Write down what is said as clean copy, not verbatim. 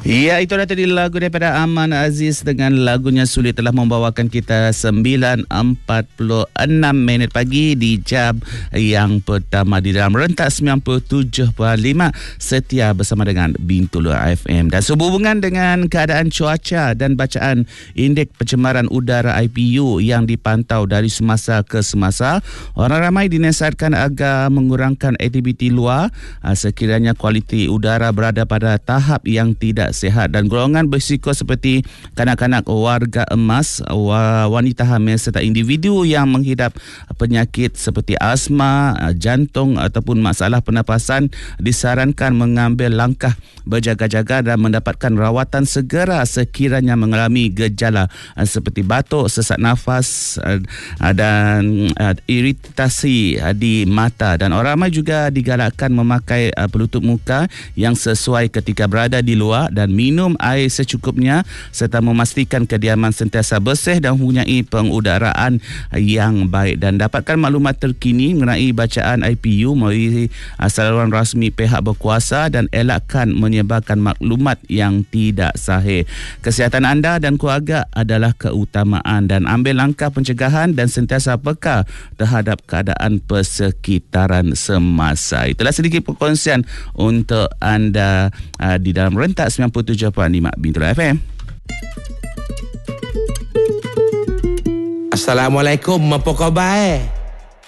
Ya, itulah tadi lagu daripada Aman Aziz dengan lagunya Sulit telah membawakan kita 9.46 minit pagi di jam yang pertama di dalam rentak 97.5 setia bersama dengan Bintulu FM. Dan sehubungan dengan keadaan cuaca dan bacaan indeks pencemaran udara IPU yang dipantau dari semasa ke semasa, orang ramai dinasihatkan agar mengurangkan aktiviti luar sekiranya kualiti udara berada pada tahap yang tidak sihat, dan golongan berisiko seperti kanak-kanak, warga emas, wanita hamil serta individu yang menghidap penyakit seperti asma, jantung ataupun masalah pernafasan disarankan mengambil langkah berjaga-jaga dan mendapatkan rawatan segera sekiranya mengalami gejala seperti batuk, sesak nafas dan iritasi di mata. Dan orang ramai juga digalakkan memakai penutup muka yang sesuai ketika berada di luar dan minum air secukupnya serta memastikan kediaman sentiasa bersih dan mempunyai pengudaraan yang baik. Dan dapatkan maklumat terkini mengenai bacaan IPU melalui saluran rasmi pihak berkuasa dan elakkan menyebarkan maklumat yang tidak sahih. Kesihatan anda dan keluarga adalah keutamaan dan ambil langkah pencegahan dan sentiasa peka terhadap keadaan persekitaran semasa. Itulah sedikit perkongsian untuk anda di dalam rentak 97.5 Bintulu FM. Assalamualaikum, apa khabar?